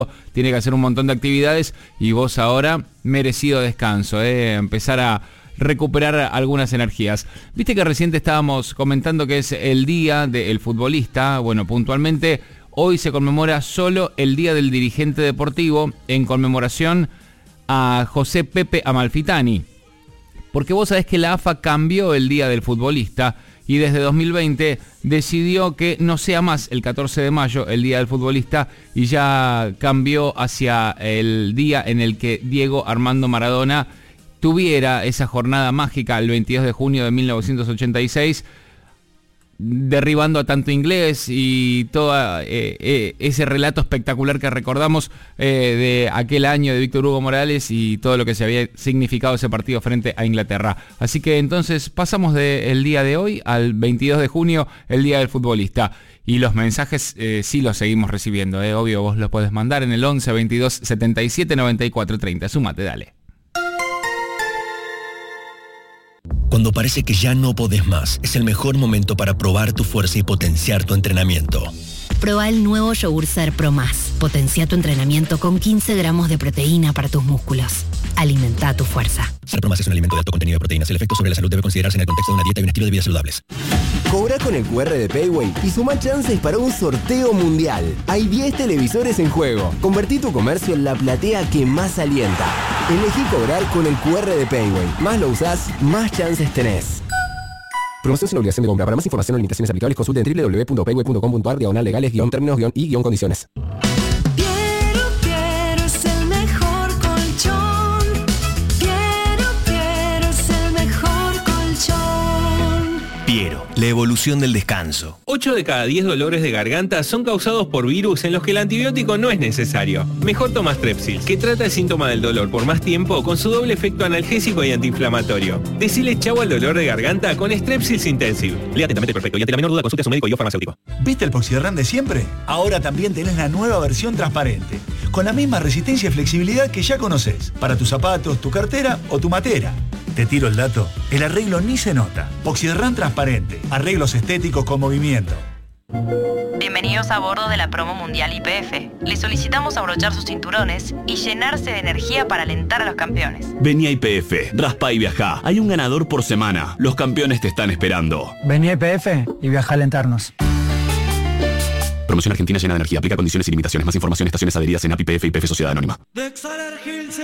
tiene que hacer un montón de actividades y vos ahora merecido descanso, empezar a recuperar algunas energías. Viste que recién estábamos comentando que es el día del futbolista. Bueno, puntualmente hoy se conmemora solo el día del dirigente deportivo en conmemoración a José Pepe Amalfitani. Porque vos sabés que la AFA cambió el día del futbolista y desde 2020 decidió que no sea más el 14 de mayo el día del futbolista y ya cambió hacia el día en el que Diego Armando Maradona tuviera esa jornada mágica el 22 de junio de 1986, derribando a tanto inglés y todo ese relato espectacular que recordamos de aquel año de Víctor Hugo Morales y todo lo que se había significado ese partido frente a Inglaterra. Así que entonces pasamos del día de hoy al 22 de junio, el día del futbolista. Y los mensajes sí los seguimos recibiendo, obvio, vos los podés mandar en el 11 22 77 94 30. Súmate, dale. Cuando parece que ya no podés más, es el mejor momento para probar tu fuerza y potenciar tu entrenamiento. Proba el nuevo Yogur Ser Pro Más. Potencia tu entrenamiento con 15 gramos de proteína para tus músculos. Alimenta tu fuerza. Ser Pro Más es un alimento de alto contenido de proteínas. El efecto sobre la salud debe considerarse en el contexto de una dieta y un estilo de vida saludables. Cobra con el QR de Payway y suma chances para un sorteo mundial. Hay 10 televisores en juego. Convertí tu comercio en la platea que más alienta. Elegí cobrar con el QR de Payway. Más lo usás, más chances tenés. Promoción sin obligación de compra. Para más información o limitaciones aplicables, consulten www.payway.com.ar/legales-términos-y-condiciones. Piero es el mejor colchón. Piero es el mejor colchón. Piero, la evolución del descanso. 8 de cada 10 dolores de garganta son causados por virus en los que el antibiótico no es necesario. Mejor toma Strepsils, que trata el síntoma del dolor por más tiempo con su doble efecto analgésico y antiinflamatorio. Decile chau al dolor de garganta con Strepsils Intensive. Lea atentamente el prospecto y ante la menor duda consulte a su médico y o farmacéutico. ¿Viste el Poxyderran de siempre? Ahora también tenés la nueva versión transparente, con la misma resistencia y flexibilidad que ya conocés, para tus zapatos, tu cartera o tu matera. Te tiro el dato, el arreglo ni se nota. Poxyderran transparente, arreglos estéticos con movimiento. Bienvenidos a bordo de la promo mundial YPF. Les solicitamos abrochar sus cinturones y llenarse de energía para alentar a los campeones. Vení a YPF, raspa y viajá. Hay un ganador por semana. Los campeones te están esperando. Vení a YPF y viaja a alentarnos. Promoción Argentina llena de energía. Aplica condiciones y limitaciones. Más información, estaciones adheridas en API YPF y YPF Sociedad Anónima. Dexalergia.